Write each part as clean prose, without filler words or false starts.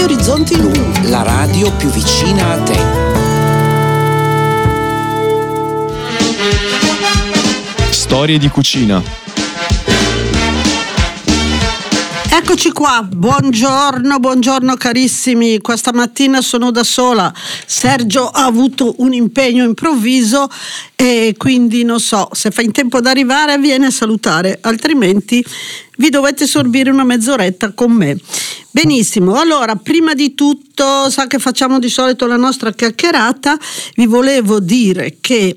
Orizzonti Lu, la radio più vicina a te. Storie di cucina. Eccoci qua, buongiorno carissimi, questa mattina sono da sola, Sergio ha avuto un impegno improvviso e quindi non so, se fa in tempo ad arrivare viene a salutare, altrimenti vi dovete sorbire una mezz'oretta con me. Benissimo, allora prima di tutto, sa che facciamo di solito la nostra chiacchierata, vi volevo dire che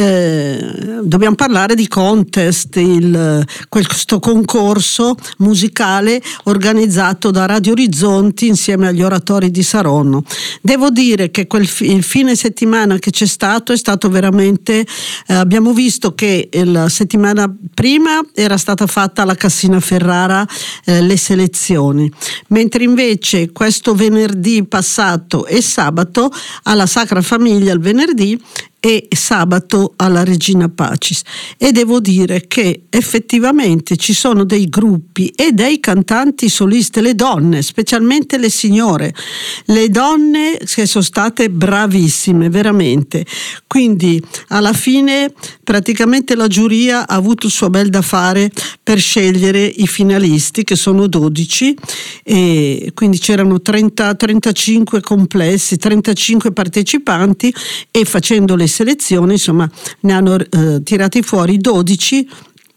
dobbiamo parlare di contest, questo concorso musicale organizzato da Radio Orizzonti insieme agli oratori di Saronno. Devo dire che il fine settimana che c'è stato è stato veramente, abbiamo visto che la settimana prima era stata fatta alla Cassina Ferrara le selezioni, mentre invece questo venerdì passato e sabato alla Sacra Famiglia il venerdì e sabato alla Regina Pacis, e devo dire che effettivamente ci sono dei gruppi e dei cantanti soliste, le donne, specialmente le signore, le donne che sono state bravissime veramente, quindi alla fine praticamente la giuria ha avuto il suo bel da fare per scegliere i finalisti, che sono 12, e quindi c'erano 35 complessi, 35 partecipanti, e facendo le selezioni insomma ne hanno tirati fuori 12.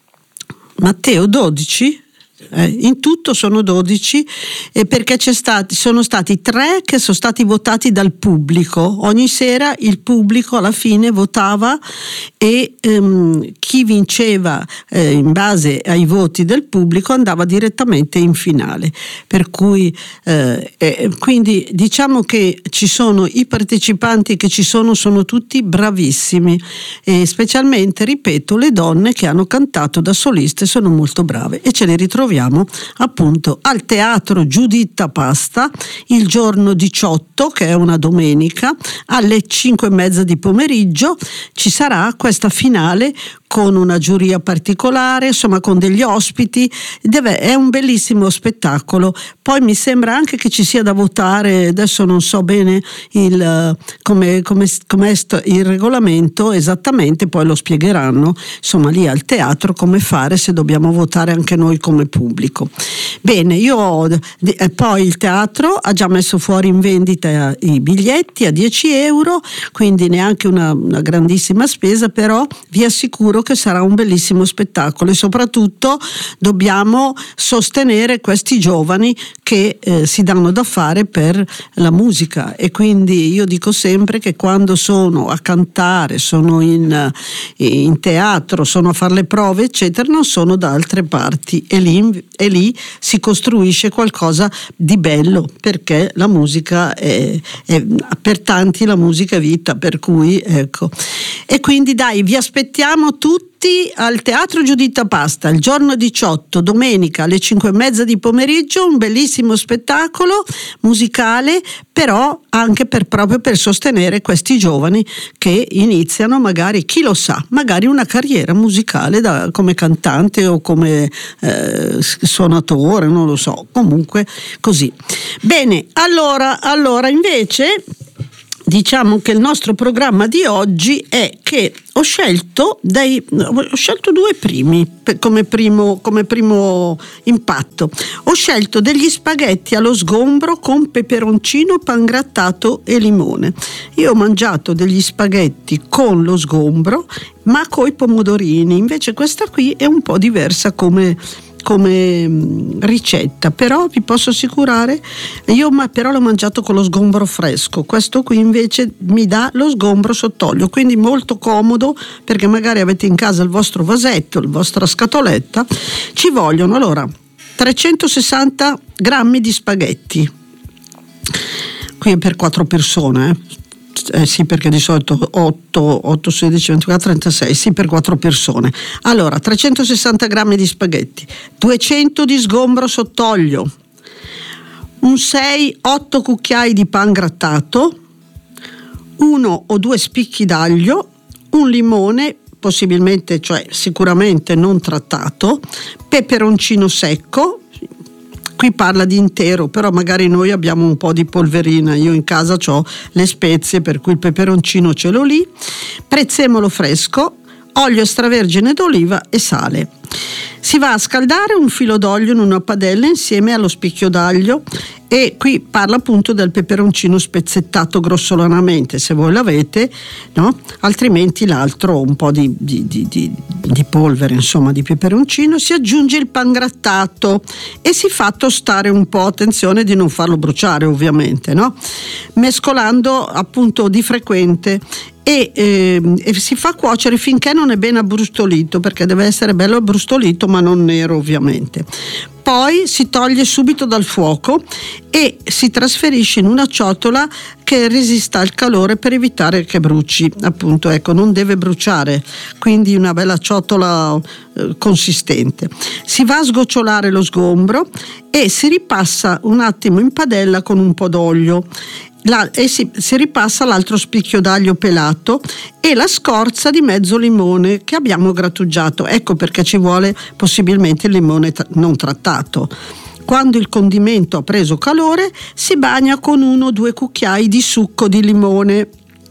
Matteo, 12? In tutto sono 12, perché sono stati 3 che sono stati votati dal pubblico. Ogni sera il pubblico alla fine votava e chi vinceva in base ai voti del pubblico andava direttamente in finale, per cui quindi diciamo che ci sono i partecipanti che ci sono tutti bravissimi, e specialmente, ripeto, le donne che hanno cantato da soliste sono molto brave, e ce le ritroviamo appunto al Teatro Giuditta Pasta il giorno 18, che è una domenica, alle 5:30 di pomeriggio. Ci sarà questa finale con una giuria particolare, insomma con degli ospiti, è un bellissimo spettacolo. Poi mi sembra anche che ci sia da votare, adesso non so bene come è il regolamento esattamente, poi lo spiegheranno insomma lì al teatro come fare, se dobbiamo votare anche noi come pubblico. Bene, poi il teatro ha già messo fuori in vendita i biglietti a 10 euro, quindi neanche una grandissima spesa, però vi assicuro che sarà un bellissimo spettacolo, e soprattutto dobbiamo sostenere questi giovani che si danno da fare per la musica, e quindi io dico sempre che quando sono a cantare, sono in teatro, sono a fare le prove eccetera, non sono da altre parti, e lì si costruisce qualcosa di bello, perché la musica è per tanti, la musica è vita, per cui ecco. E quindi dai, vi aspettiamo tutti al Teatro Giuditta Pasta il giorno 18, domenica alle 5:30 di pomeriggio, un bellissimo spettacolo musicale, però anche proprio per sostenere questi giovani che iniziano, magari, chi lo sa, magari una carriera musicale come cantante o come suonatore, non lo so, comunque così. Bene, allora invece diciamo che il nostro programma di oggi è che ho scelto 2 primi come primo impatto. Ho scelto degli spaghetti allo sgombro con peperoncino, pangrattato e limone. Io ho mangiato degli spaghetti con lo sgombro ma coi pomodorini, invece questa qui è un po' diversa come ricetta, però vi posso assicurare, però l'ho mangiato con lo sgombro fresco, questo qui invece mi dà lo sgombro sott'olio, quindi molto comodo, perché magari avete in casa il vostro vasetto, la vostra scatoletta. Ci vogliono allora 360 grammi di spaghetti, qui è per 4 persone, sì, perché di solito 8, 16, 24, 36, sì, per 4 persone. Allora, 360 grammi di spaghetti, 200 di sgombro sott'olio, un 6-8 cucchiai di pan grattato, 1 o 2 spicchi d'aglio, un limone, possibilmente, cioè sicuramente non trattato, peperoncino secco, qui parla di intero, però magari noi abbiamo un po' di polverina. Io in casa ho le spezie, per cui il peperoncino ce l'ho lì, prezzemolo fresco, olio extravergine d'oliva e sale. Si va a scaldare un filo d'olio in una padella insieme allo spicchio d'aglio, e qui parla appunto del peperoncino spezzettato grossolanamente, se voi l'avete, no? Altrimenti l'altro un po' di polvere, insomma, di peperoncino. Si aggiunge il pangrattato e si fa tostare un po', attenzione di non farlo bruciare ovviamente, no? Mescolando appunto di frequente, e si fa cuocere finché non è ben abbrustolito, perché deve essere bello abbrustolito ma non nero ovviamente. Poi si toglie subito dal fuoco e si trasferisce in una ciotola che resista al calore per evitare che bruci, appunto, ecco, non deve bruciare, quindi una bella ciotola consistente. Si va a sgocciolare lo sgombro e si ripassa un attimo in padella con un po' d'olio. E si ripassa l'altro spicchio d'aglio pelato e la scorza di mezzo limone che abbiamo grattugiato. Ecco perché ci vuole possibilmente il limone non trattato. Quando il condimento ha preso calore, si bagna con 1 o 2 cucchiai di succo di limone.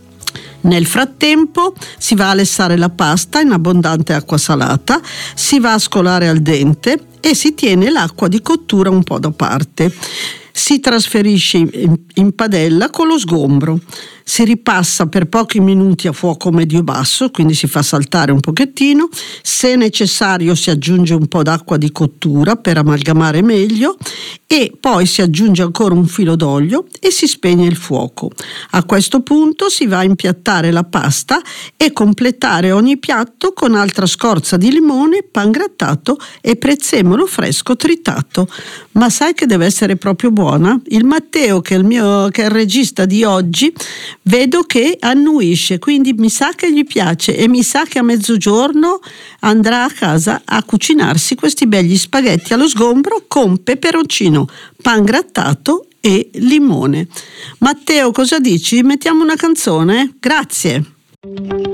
Nel frattempo si va a lessare la pasta in abbondante acqua salata, si va a scolare al dente e si tiene l'acqua di cottura un po' da parte. Si trasferisce in padella con lo sgombro, si ripassa per pochi minuti a fuoco medio-basso, quindi si fa saltare un pochettino, se necessario si aggiunge un po' d'acqua di cottura per amalgamare meglio, e poi si aggiunge ancora un filo d'olio e si spegne il fuoco. A questo punto si va a impiattare la pasta e completare ogni piatto con altra scorza di limone, pangrattato e prezzemolo fresco tritato. Ma sai che deve essere proprio buona? Il Matteo, che è il regista di oggi, vedo che annuisce, quindi mi sa che gli piace e mi sa che a mezzogiorno andrà a casa a cucinarsi questi begli spaghetti allo sgombro con peperoncino, pangrattato e limone. Matteo, cosa dici? Mettiamo una canzone? Grazie.